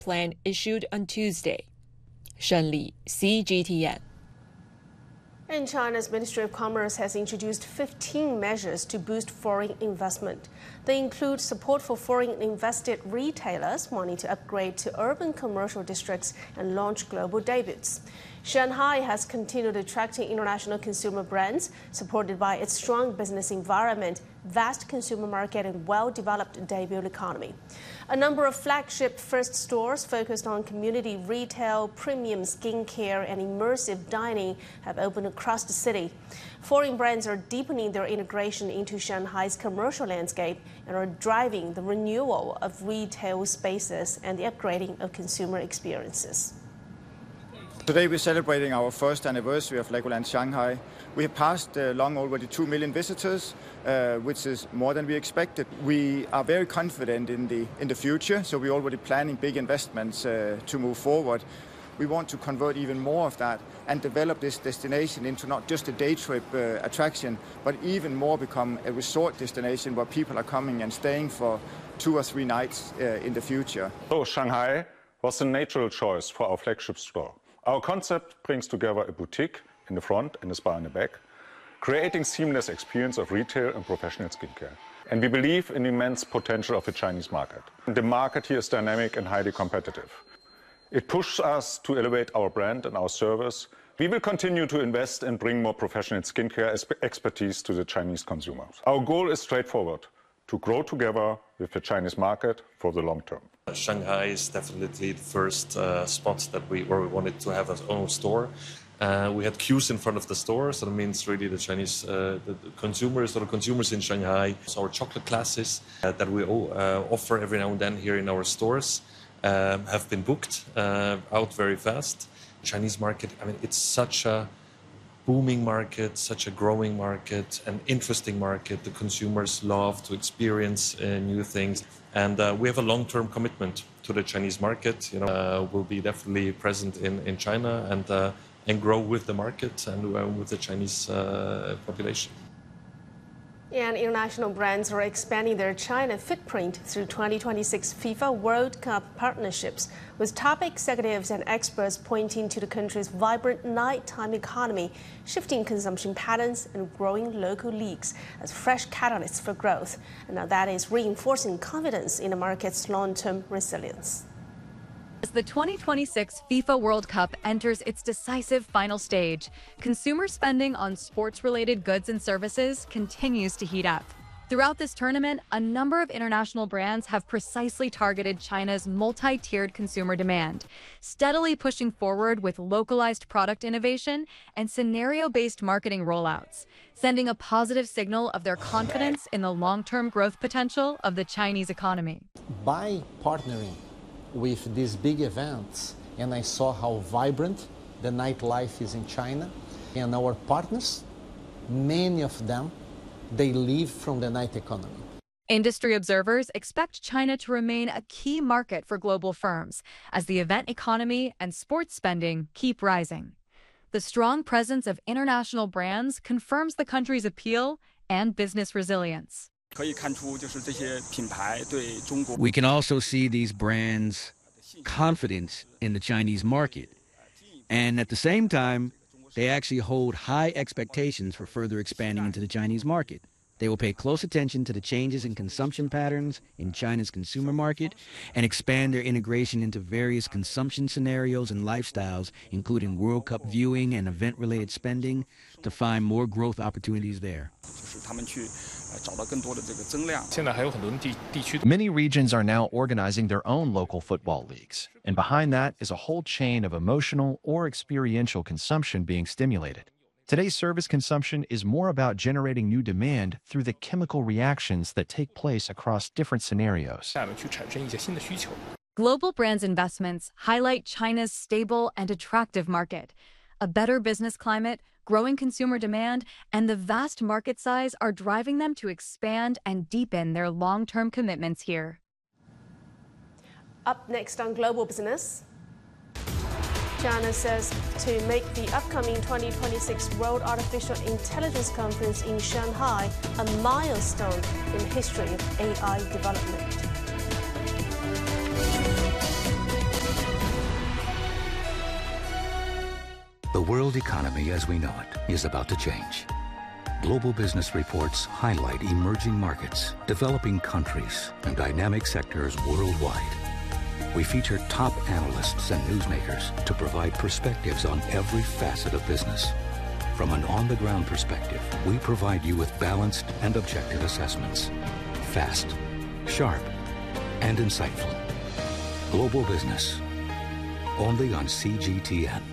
plan issued on Tuesday. Shen Li, CGTN. And China's Ministry of Commerce has introduced 15 measures to boost foreign investment. They include support for foreign invested retailers wanting to upgrade to urban commercial districts and launch global debuts. Shanghai has continued attracting international consumer brands, supported by its strong business environment, vast consumer market, and well-developed debut economy. A number of flagship first stores focused on community retail, premium skincare, and immersive dining have opened across the city. Foreign brands are deepening their integration into Shanghai's commercial landscape and are driving the renewal of retail spaces and the upgrading of consumer experiences. Today we're celebrating our first anniversary of Legoland Shanghai. We have passed long already 2 million visitors, which is more than we expected. We are very confident in the future, so we're already planning big investments to move forward. We want to convert even more of that and develop this destination into not just a day trip attraction, but even more become a resort destination where people are coming and staying for 2 or 3 nights in the future. So Shanghai was a natural choice for our flagship store. Our concept brings together a boutique in the front and a spa in the back, creating seamless experience of retail and professional skincare. And we believe in the immense potential of the Chinese market. The market here is dynamic and highly competitive. It pushes us to elevate our brand and our service. We will continue to invest and bring more professional skincare expertise to the Chinese consumers. Our goal is straightforward: to grow together with the Chinese market for the long term. Shanghai is definitely the first spot where we wanted to have our own store. We had queues in front of the store, so that means really the Chinese the consumers or the consumers in Shanghai. So our chocolate classes that we offer every now and then here in our stores have been booked out very fast. Chinese market, I mean, it's such a booming market, such a growing market, an interesting market. The consumers love to experience new things. And we have a long-term commitment to the Chinese market. We'll be definitely present in China and grow with the market and with the Chinese population. And international brands are expanding their China footprint through 2026 FIFA World Cup partnerships, with top executives and experts pointing to the country's vibrant nighttime economy, shifting consumption patterns, and growing local leagues as fresh catalysts for growth. And now that is reinforcing confidence in the market's long-term resilience. As the 2026 FIFA World Cup enters its decisive final stage, consumer spending on sports-related goods and services continues to heat up. Throughout this tournament, a number of international brands have precisely targeted China's multi-tiered consumer demand, steadily pushing forward with localized product innovation and scenario-based marketing rollouts, sending a positive signal of their confidence in the long-term growth potential of the Chinese economy. By partnering with these big events, and I saw how vibrant the nightlife is in China, and our partners, many of them, they live from the night economy. Industry observers expect China to remain a key market for global firms as the event economy and sports spending keep rising. The strong presence of international brands confirms the country's appeal and business resilience. We can also see these brands' confidence in the Chinese market. And at the same time, they actually hold high expectations for further expanding into the Chinese market. They will pay close attention to the changes in consumption patterns in China's consumer market and expand their integration into various consumption scenarios and lifestyles, including World Cup viewing and event-related spending, to find more growth opportunities there. Many regions are now organizing their own local football leagues, and behind that is a whole chain of emotional or experiential consumption being stimulated. Today's service consumption is more about generating new demand through the chemical reactions that take place across different scenarios. Global brands' investments highlight China's stable and attractive market. A better business climate, growing consumer demand, and the vast market size are driving them to expand and deepen their long-term commitments here. Up next on Global Business, China says to make the upcoming 2026 World Artificial Intelligence Conference in Shanghai a milestone in the history of AI development. The world economy as we know it is about to change. Global business reports highlight emerging markets, developing countries, and dynamic sectors worldwide. We feature top analysts and newsmakers to provide perspectives on every facet of business. From an on-the-ground perspective, we provide you with balanced and objective assessments. Fast, sharp, and insightful. Global Business. Only on CGTN.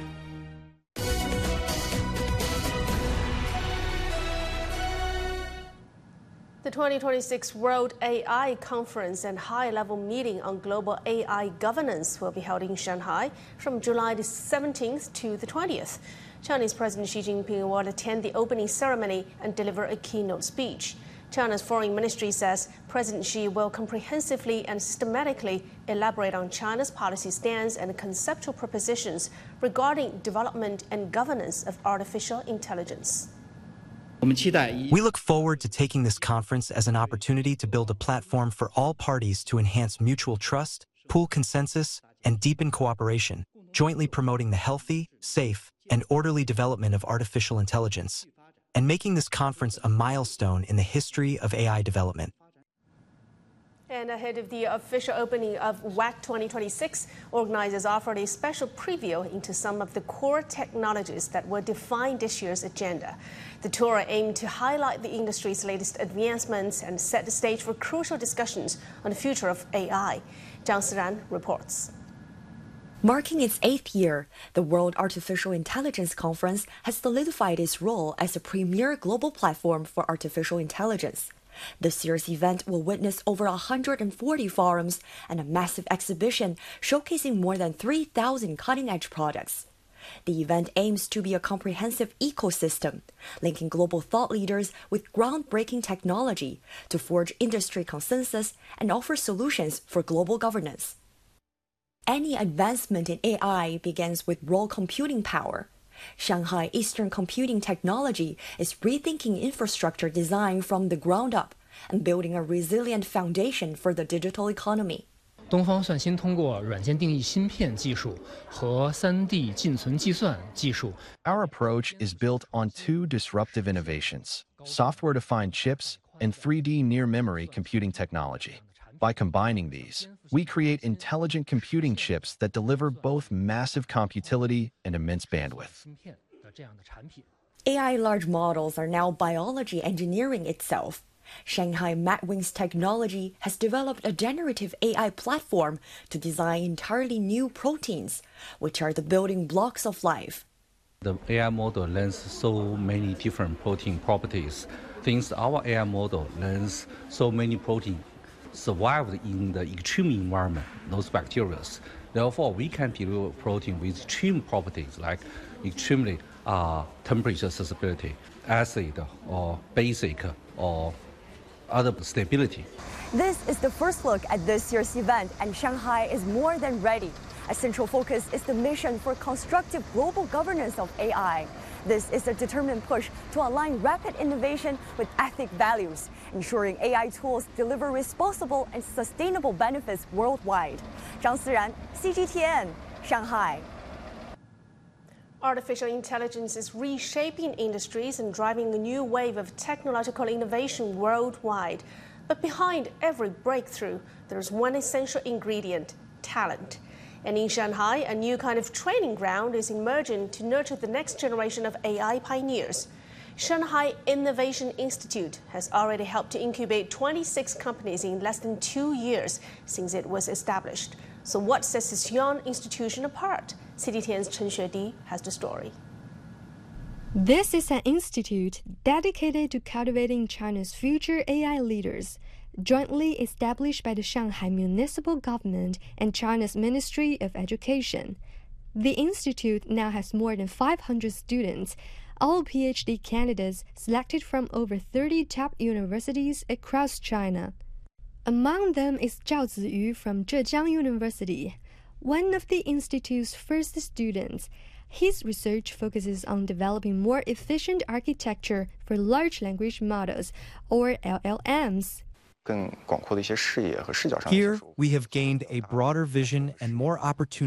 The 2026 World AI Conference and high-level meeting on global AI governance will be held in Shanghai from July the 17th to the 20th. Chinese President Xi Jinping will attend the opening ceremony and deliver a keynote speech. China's Foreign Ministry says President Xi will comprehensively and systematically elaborate on China's policy stance and conceptual propositions regarding development and governance of artificial intelligence. We look forward to taking this conference as an opportunity to build a platform for all parties to enhance mutual trust, pool consensus, and deepen cooperation, jointly promoting the healthy, safe, and orderly development of artificial intelligence, and making this conference a milestone in the history of AI development. And ahead of the official opening of WAC 2026, organizers offered a special preview into some of the core technologies that will define this year's agenda. The tour aimed to highlight the industry's latest advancements and set the stage for crucial discussions on the future of AI. Zhang Siran reports. Marking its 8th year, the World Artificial Intelligence Conference has solidified its role as a premier global platform for artificial intelligence. This year's event will witness over 140 forums and a massive exhibition showcasing more than 3,000 cutting-edge products. The event aims to be a comprehensive ecosystem, linking global thought leaders with groundbreaking technology to forge industry consensus and offer solutions for global governance. Any advancement in AI begins with raw computing power. Shanghai Eastern Computing Technology is rethinking infrastructure design from the ground up and building a resilient foundation for the digital economy. 东方算芯通过软件定义芯片技术和 3D 进存计算技术。 Our approach is built on two disruptive innovations: software-defined chips and 3D near-memory computing technology. By combining these, we create intelligent computing chips that deliver both massive computility and immense bandwidth. AI large models are now biology engineering itself. Shanghai MatWings Technology has developed a generative AI platform to design entirely new proteins, which are the building blocks of life. The AI model learns so many different protein properties. Since our AI model learns so many proteins survived in the extreme environment, those bacteria. Therefore, we can deliver protein with extreme properties like extremely temperature sensibility, acid or basic or other stability. This is the first look at this year's event, and Shanghai is more than ready. A central focus is the mission for constructive global governance of AI. This is a determined push to align rapid innovation with ethic values, ensuring AI tools deliver responsible and sustainable benefits worldwide. Zhang Siran, CGTN, Shanghai. Artificial intelligence is reshaping industries and driving a new wave of technological innovation worldwide. But behind every breakthrough, there's one essential ingredient: talent. And in Shanghai, a new kind of training ground is emerging to nurture the next generation of AI pioneers. Shanghai Innovation Institute has already helped to incubate 26 companies in less than 2 years since it was established. So what sets this young institution apart? CGTN's Chen Xuedi has the story. This is an institute dedicated to cultivating China's future AI leaders, jointly established by the Shanghai Municipal Government and China's Ministry of Education. The institute now has more than 500 students, all PhD candidates selected from over 30 top universities across China. Among them is Zhao Ziyu from Zhejiang University, one of the institute's first students. His research focuses on developing more efficient architecture for large language models, or LLMs. Here, we have gained a broader vision and more opportunities